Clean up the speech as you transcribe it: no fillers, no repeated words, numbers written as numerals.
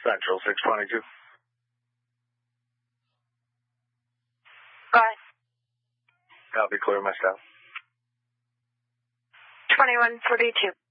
Central 622. Go ahead. Copy, clear myself. 2142.